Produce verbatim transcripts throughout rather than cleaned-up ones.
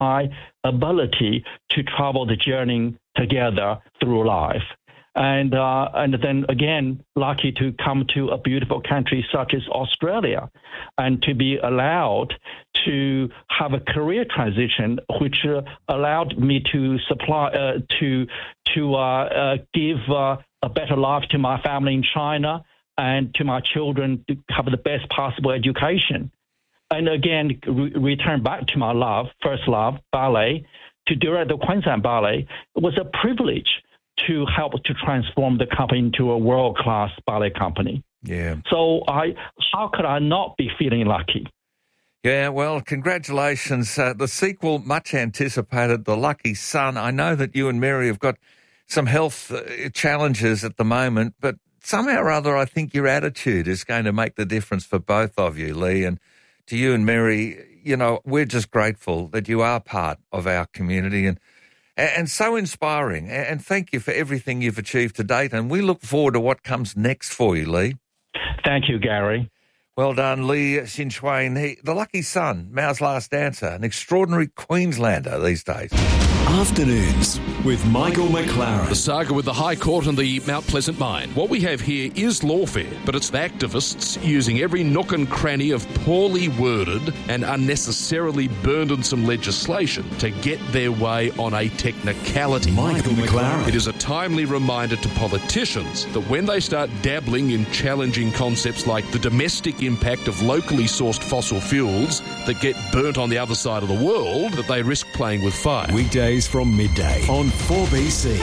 my ability to travel the journey together through life. And uh, and then again, lucky to come to a beautiful country such as Australia, and to be allowed to have a career transition, which uh, allowed me to supply uh, to to uh, uh, give uh, a better life to my family in China and to my children to have the best possible education. And again, re- return back to my love, first love, ballet, to direct the Queensland Ballet. It was a privilege to help to transform the company into a world-class ballet company. Yeah. So I, how could I not be feeling lucky? Yeah, well, congratulations. Uh, the sequel, much anticipated, The Lucky Son. I know that you and Mary have got some health uh, challenges at the moment, but somehow or other I think your attitude is going to make the difference for both of you, Lee. And to you and Mary, you know, we're just grateful that you are part of our community and And so inspiring. And thank you for everything you've achieved to date. And we look forward to what comes next for you, Lee. Thank you, Gary. Well done, Lee Shin-Chuan. He, the lucky son, Mao's last dancer, an extraordinary Queenslander these days. Afternoons with Michael McLaren. The saga with the High Court and the Mount Pleasant mine. What we have here is lawfare, but it's activists using every nook and cranny of poorly worded and unnecessarily burdensome legislation to get their way on a technicality. Michael McLaren. It is a timely reminder to politicians that when they start dabbling in challenging concepts like the domestic impact of locally sourced fossil fuels that get burnt on the other side of the world, that they risk playing with fire. Weekdays from midday on four B C.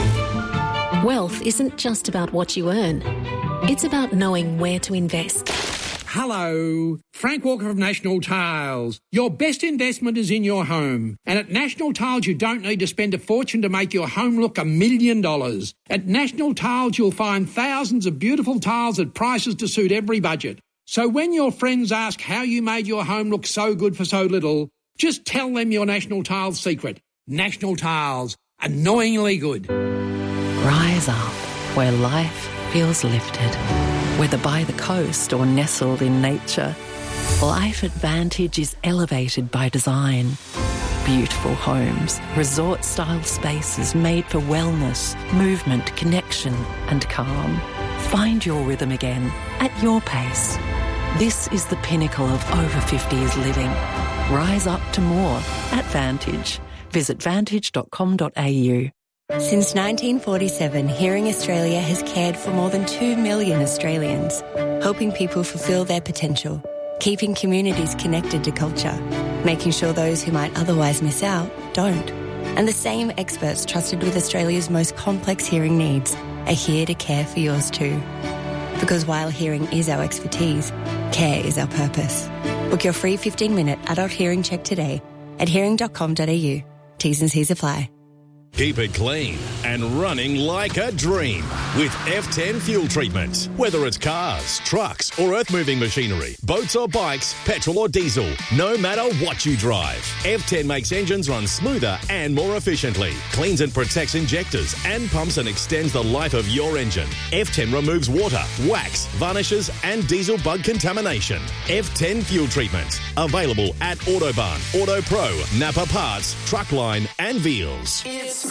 Wealth isn't just about what you earn. It's about knowing where to invest. Hello, Frank Walker of National Tiles. Your best investment is in your home. And at National Tiles, you don't need to spend a fortune to make your home look a million dollars. At National Tiles, you'll find thousands of beautiful tiles at prices to suit every budget. So when your friends ask how you made your home look so good for so little, just tell them your National Tiles secret. National Tiles, annoyingly good. Rise up where life feels lifted. Whether by the coast or nestled in nature, Life Advantage is elevated by design. Beautiful homes, resort-style spaces made for wellness, movement, connection and calm. Find your rhythm again at your pace. This is the pinnacle of over fifties living. Rise up to more at Vantage. Visit vantage dot com dot a u. Since nineteen forty-seven, Hearing Australia has cared for more than two million Australians, helping people fulfil their potential, keeping communities connected to culture, making sure those who might otherwise miss out don't. And the same experts trusted with Australia's most complex hearing needs are here to care for yours too. Because while hearing is our expertise, care is our purpose. Book your free fifteen-minute adult hearing check today at hearing dot com dot a u. T's and C's apply. Keep it clean and running like a dream with F ten fuel treatment. Whether it's cars, trucks or earth-moving machinery, boats or bikes, petrol or diesel, no matter what you drive, F ten makes engines run smoother and more efficiently, cleans and protects injectors and pumps and extends the life of your engine. F ten removes water, wax, varnishes and diesel bug contamination. F ten fuel treatment. Available at Autobarn, Auto Pro, Napa Parts, Truckline and Veals.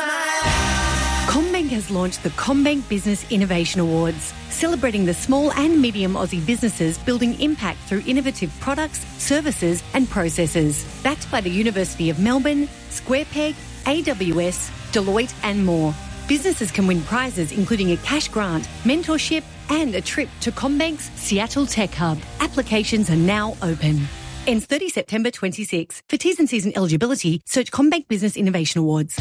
CommBank has launched the CommBank Business Innovation Awards, celebrating the small and medium Aussie businesses building impact through innovative products, services and processes. Backed by the University of Melbourne, Square Peg, A W S, Deloitte and more. Businesses can win prizes including a cash grant, mentorship and a trip to CommBank's Seattle Tech Hub. Applications are now open. Ends thirtieth September twenty-six. For T's and C's and eligibility, search CommBank Business Innovation Awards.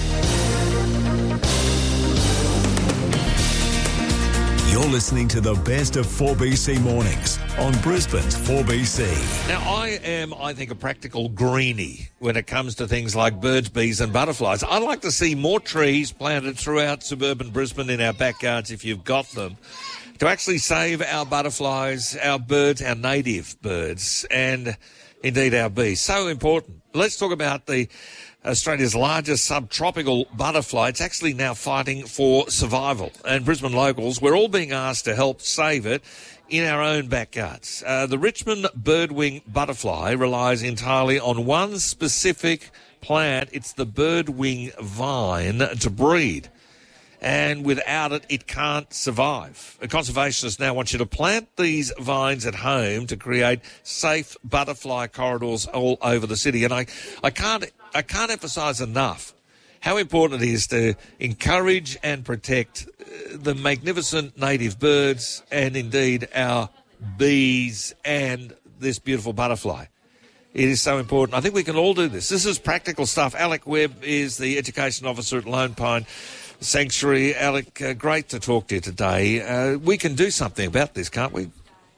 You're listening to the best of four B C mornings on Brisbane's four B C. Now, I am, I think, a practical greenie when it comes to things like birds, bees and butterflies. I'd like to see more trees planted throughout suburban Brisbane in our backyards, if you've got them, to actually save our butterflies, our birds, our native birds, and indeed our bees. So important. Let's talk about the Australia's largest subtropical butterfly. It's actually now fighting for survival. And Brisbane locals, we're all being asked to help save it in our own backyards. Uh, the Richmond birdwing butterfly relies entirely on one specific plant. It's the birdwing vine to breed. And without it, it can't survive. A conservationist now wants you to plant these vines at home to create safe butterfly corridors all over the city. And I, I can't, I can't emphasise enough how important it is to encourage and protect the magnificent native birds and indeed our bees and this beautiful butterfly. It is so important. I think we can all do this. This is practical stuff. Alec Webb is the Education Officer at Lone Pine Sanctuary. Alec, uh, great to talk to you today. Uh, we can do something about this, can't we?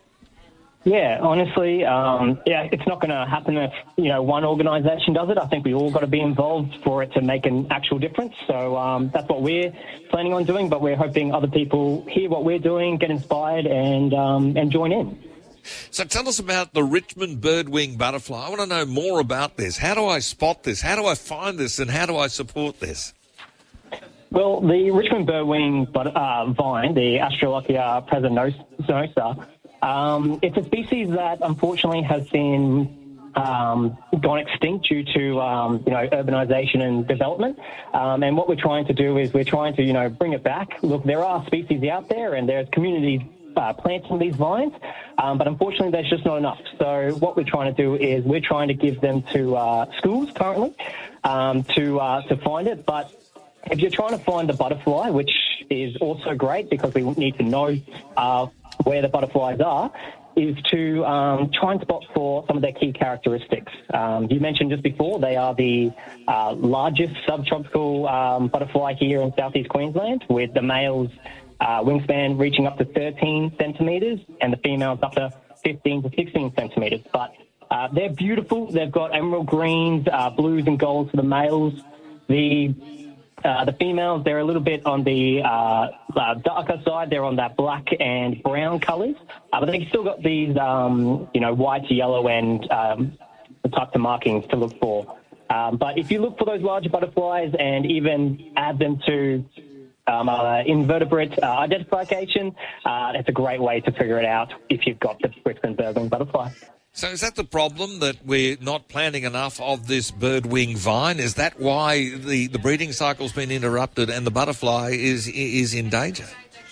Yeah, honestly, um, yeah, it's not going to happen if, you know, one organisation does it. I think we all got to be involved for it to make an actual difference. So um, that's what we're planning on doing, but we're hoping other people hear what we're doing, get inspired and um, and join in. So tell us about the Richmond birdwing butterfly. I want to know more about this. How do I spot this? How do I find this? And how do I support this? Well, the Richmond birdwing uh, vine, the Astrolochia praesinosa, um, it's a species that unfortunately has been um, gone extinct due to um, you know urbanisation and development. Um, and what we're trying to do is we're trying to you know bring it back. Look, there are species out there, and there's communities uh, planting these vines, um, but unfortunately there's just not enough. So what we're trying to do is we're trying to give them to uh, schools currently um, to uh, to find it, but if you're trying to find the butterfly, which is also great because we need to know uh, where the butterflies are, is to um, try and spot for some of their key characteristics. Um, you mentioned just before they are the uh, largest subtropical um, butterfly here in southeast Queensland, with the males uh, wingspan reaching up to thirteen centimetres and the females up to fifteen to sixteen centimetres. But uh, they're beautiful. They've got emerald greens, uh, blues and golds for the males. The Uh, the females, they're a little bit on the uh, uh, darker side. They're on that black and brown colours, uh, but they've still got these, um, you know, white, yellow, and um, the types of markings to look for. Um, but if you look for those larger butterflies and even add them to um, uh, invertebrate uh, identification, uh, it's a great way to figure it out if you've got the Richmond birdwing butterfly. So is that the problem, that we're not planting enough of this birdwing vine? Is that why the, the breeding cycle's been interrupted and the butterfly is is in danger?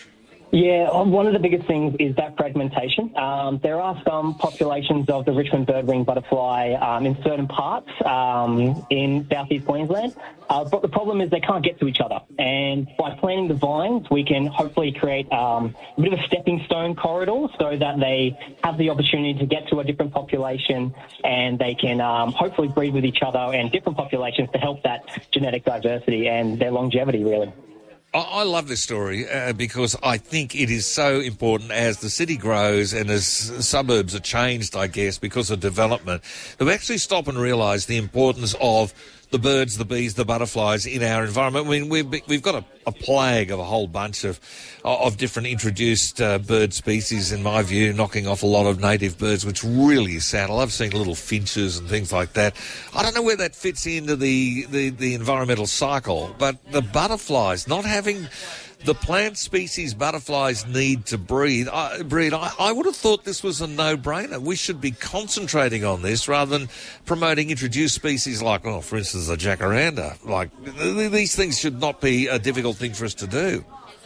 Yeah, one of the biggest things is that fragmentation. Um, there are some populations of the Richmond birdwing butterfly um, in certain parts um, in southeast Queensland, uh, but the problem is they can't get to each other. And by planting the vines, we can hopefully create um, a bit of a stepping stone corridor so that they have the opportunity to get to a different population and they can um, hopefully breed with each other and different populations to help that genetic diversity and their longevity, really. I love this story uh, because I think it is so important as the city grows and as suburbs are changed, I guess, because of development, that we actually stop and realise the importance of the birds, the bees, the butterflies in our environment. I mean, we've, we've got a, a plague of a whole bunch of of different introduced uh, bird species, in my view, knocking off a lot of native birds, which really is sad. I love seeing little finches and things like that. I don't know where that fits into the, the, the environmental cycle, but the butterflies, not having the plant species butterflies need to breathe. I, breed. I, I would have thought this was a no-brainer. We should be concentrating on this rather than promoting introduced species like, oh, for instance, the jacaranda. Like, th- these things should not be a difficult thing for us to do.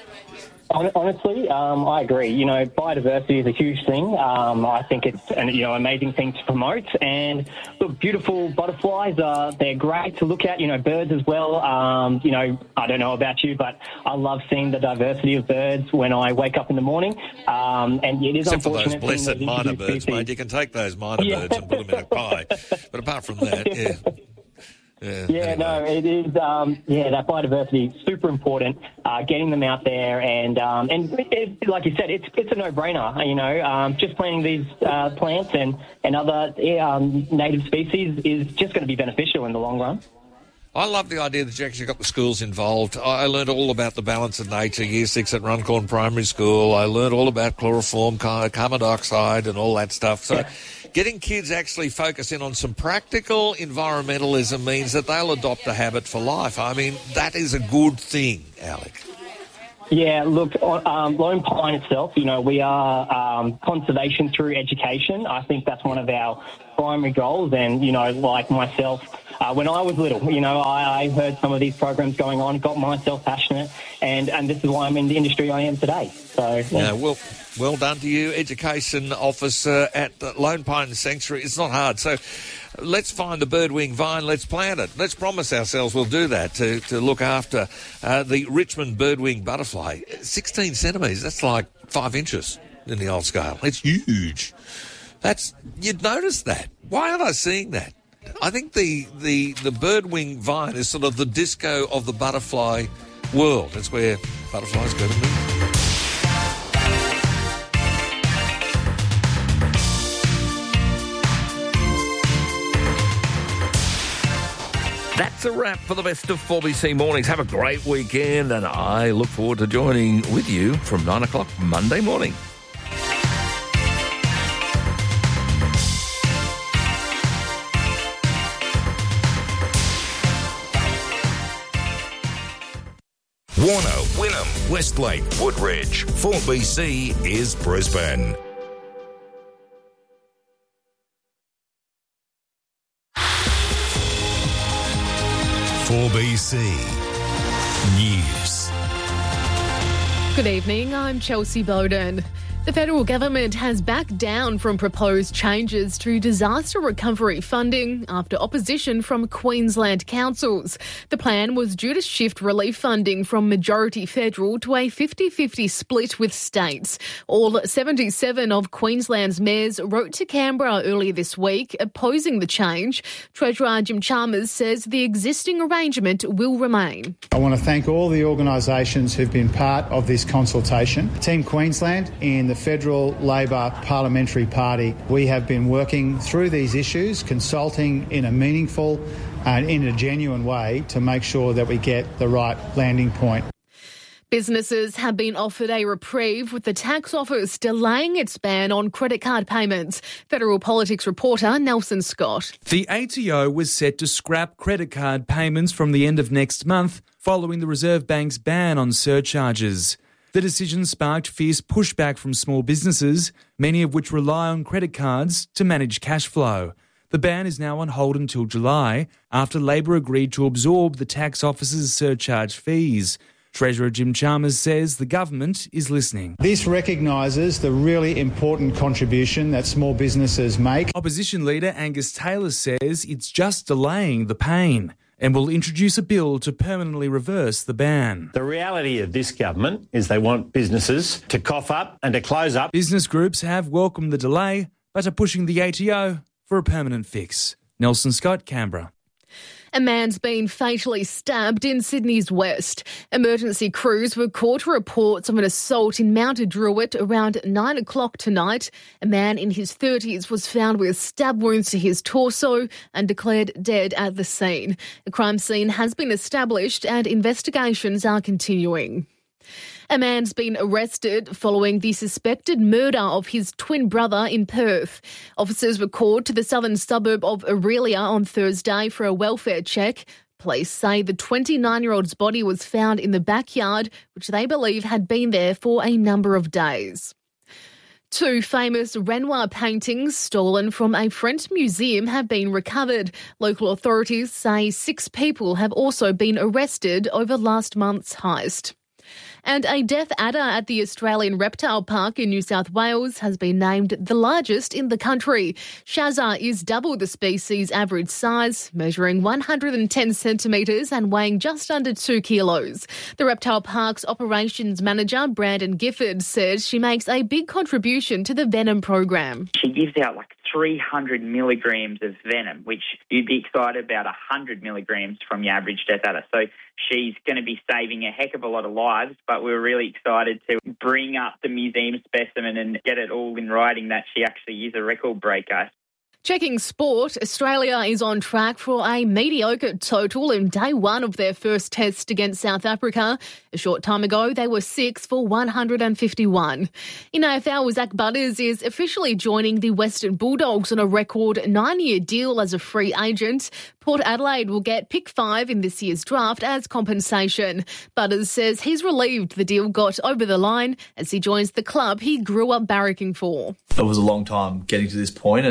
Honestly, um, I agree. You know, biodiversity is a huge thing. Um, I think it's an you know amazing thing to promote. And look, beautiful butterflies are they're great to look at. You know, birds as well. Um, you know, I don't know about you, but I love seeing the diversity of birds when I wake up in the morning. Um, and it is Except unfortunate. for those blessed minor birds, species. mate. You can take those minor Yeah. birds and put them in a pie. But apart from that, yeah. Yeah, yeah anyway. no, it is. Um, yeah, that biodiversity is super important. Uh, getting them out there, and um, and it, it, like you said, it's it's a no-brainer. You know, um, just planting these uh, plants and and other um, native species is just going to be beneficial in the long run. I love the idea that you actually got the schools involved. I learned all about the balance of nature, year six at Runcorn Primary School. I learned all about chloroform, carbon dioxide and all that stuff. So yeah. Getting kids actually focusing on some practical environmentalism means that they'll adopt a habit for life. I mean, that is a good thing, Alec. Yeah, look, um, Lone Pine itself, you know, we are um, conservation through education. I think that's one of our primary goals. And, you know, like myself, uh, when I was little. You know, I, I heard some of these programs going on, got myself passionate, and, and this is why I'm in the industry I am today. So, yeah. Yeah, well, well done to you, Education Officer at the Lone Pine Sanctuary. It's not hard. So let's find the birdwing vine, let's plant it. Let's promise ourselves we'll do that to, to look after uh, the Richmond birdwing butterfly. sixteen centimetres, that's like five inches in the old scale. It's huge. That's you'd notice that. Why aren't I seeing that? I think the, the, the birdwing vine is sort of the disco of the butterfly world. That's where butterflies go to live. That's a wrap for the best of four B C Mornings. Have a great weekend, and I look forward to joining with you from nine o'clock Monday morning. Warner, Wynnum, Westlake, Woodridge. four B C is Brisbane. four B C News. Good evening, I'm Chelsea Bowden. The federal government has backed down from proposed changes to disaster recovery funding after opposition from Queensland councils. The plan was due to shift relief funding from majority federal to a fifty-fifty split with states. All seventy-seven of Queensland's mayors wrote to Canberra earlier this week opposing the change. Treasurer Jim Chalmers says the existing arrangement will remain. I want to thank all the organisations who've been part of this consultation. Team Queensland in the Federal Labor Parliamentary Party, we have been working through these issues, consulting in a meaningful and in a genuine way to make sure that we get the right landing point. Businesses have been offered a reprieve with the tax office delaying its ban on credit card payments. Federal Politics reporter Nelson Scott. The A T O was set to scrap credit card payments from the end of next month following the Reserve Bank's ban on surcharges. The decision sparked fierce pushback from small businesses, many of which rely on credit cards to manage cash flow. The ban is now on hold until July, after Labor agreed to absorb the tax office's surcharge fees. Treasurer Jim Chalmers says the government is listening. This recognises the really important contribution that small businesses make. Opposition leader Angus Taylor says it's just delaying the pain and will introduce a bill to permanently reverse the ban. The reality of this government is they want businesses to cough up and to close up. Business groups have welcomed the delay, but are pushing the A T O for a permanent fix. Nelson Scott, Canberra. A man's been fatally stabbed in Sydney's west. Emergency crews were called to reports of an assault in Mount Druitt around nine o'clock tonight. A man in his thirties was found with stab wounds to his torso and declared dead at the scene. A crime scene has been established and investigations are continuing. A man's been arrested following the suspected murder of his twin brother in Perth. Officers were called to the southern suburb of Aurelia on Thursday for a welfare check. Police say the twenty-nine-year-old's body was found in the backyard, which they believe had been there for a number of days. Two famous Renoir paintings stolen from a French museum have been recovered. Local authorities say six people have also been arrested over last month's heist. And a death adder at the Australian Reptile Park in New South Wales has been named the largest in the country. Shazza is double the species' average size, measuring one hundred ten centimetres and weighing just under two kilos. The Reptile Park's operations manager, Brandon Gifford, says she makes a big contribution to the venom program. She gives out like three hundred milligrams of venom, which you'd be excited about one hundred milligrams from your average death adder. So she's going to be saving a heck of a lot of lives, but we're really excited to bring up the museum specimen and get it all in writing that she actually is a record breaker. Checking sport, Australia is on track for a mediocre total in day one of their first test against South Africa. A short time ago, they were six for one hundred fifty-one. In A F L, Zach Butters is officially joining the Western Bulldogs on a record nine-year deal as a free agent. Port Adelaide will get pick five in this year's draft as compensation. Butters says he's relieved the deal got over the line as he joins the club he grew up barracking for. It was a long time getting to this point, and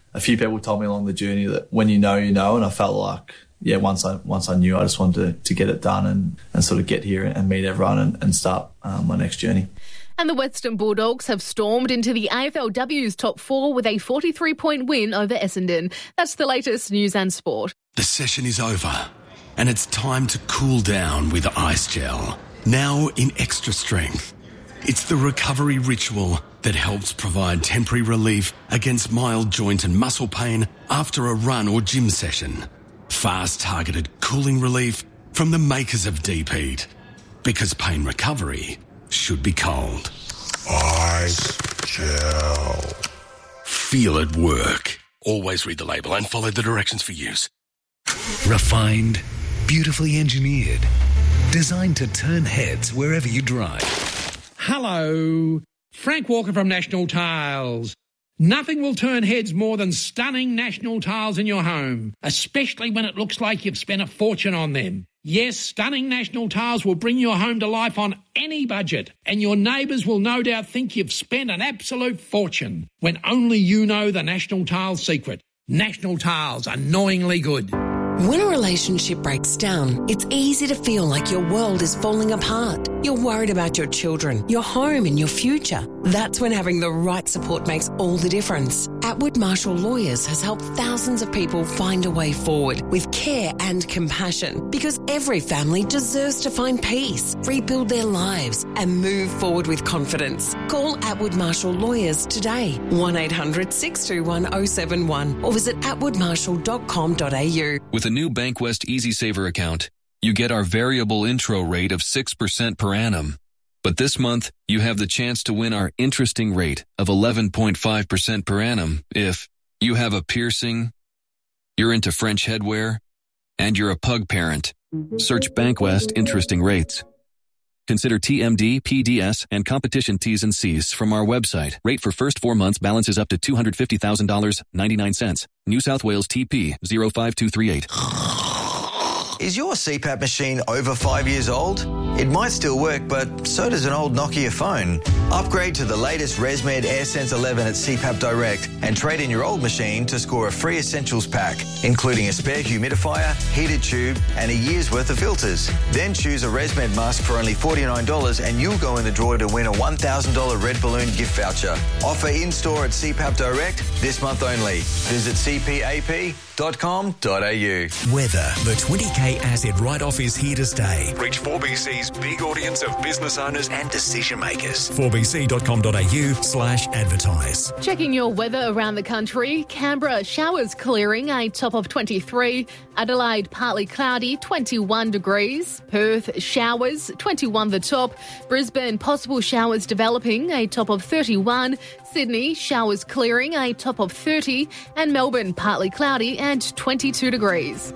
a few people told me along the journey that when you know, you know, and I felt like, yeah, once I once I knew, I just wanted to, to get it done and, and sort of get here and meet everyone and, and start um, my next journey. And the Western Bulldogs have stormed into the A F L W's top four with a forty-three point win over Essendon. That's the latest news and sport. The session is over, and it's time to cool down with Ice Gel. Now in extra strength. It's the recovery ritual that helps provide temporary relief against mild joint and muscle pain after a run or gym session. Fast targeted cooling relief from the makers of Deep Heat. Because pain recovery should be cold. Ice Gel. Feel it work. Always read the label and follow the directions for use. Refined, beautifully engineered, designed to turn heads wherever you drive. Hello, Frank Walker from National Tiles. Nothing will turn heads more than stunning National Tiles in your home, especially when it looks like you've spent a fortune on them. Yes, stunning National Tiles will bring your home to life on any budget, and your neighbours will no doubt think you've spent an absolute fortune, when only you know the National Tiles secret. National Tiles, annoyingly good. When a relationship breaks down, it's easy to feel like your world is falling apart. You're worried about your children, your home and your future. That's when having the right support makes all the difference. Atwood Marshall Lawyers has helped thousands of people find a way forward with care and compassion, because every family deserves to find peace, rebuild their lives and move forward with confidence. Call Atwood Marshall Lawyers today, one eight hundred six two one oh seven one, or visit atwood marshall dot com dot a u. With a new Bankwest EasySaver account, you get our variable intro rate of six percent per annum. But this month, you have the chance to win our interesting rate of eleven point five percent per annum if you have a piercing, you're into French headwear, and you're a pug parent. Search Bankwest Interesting Rates. Consider T M D, P D S, and competition T's and C's from our website. Rate for first four months balances up to two hundred fifty thousand dollars and ninety-nine cents. New South Wales T P zero five two three eight. Is your C PAP machine over five years old? It might still work, but so does an old Nokia phone. Upgrade to the latest ResMed AirSense eleven at C PAP Direct and trade in your old machine to score a free essentials pack, including a spare humidifier, heated tube, and a year's worth of filters. Then choose a ResMed mask for only forty-nine dollars and you'll go in the draw to win a one thousand dollars Red Balloon gift voucher. Offer in-store at C PAP Direct this month only. Visit c p a p dot com dot a u. Weather. The twenty K Asset Write-Off is here to stay. Reach four B C's big audience of business owners and decision makers. four b c dot com dot a u slash advertise. Checking your weather around the country. Canberra, showers clearing, a top of twenty-three. Adelaide, partly cloudy, twenty-one degrees. Perth, showers, twenty-one the top. Brisbane, possible showers developing, a top of thirty-one. Sydney, showers clearing, a top of thirty. And Melbourne, partly cloudy and twenty-two degrees.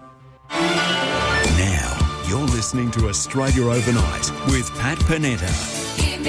Now, you're listening to Australia Overnight with Pat Panetta.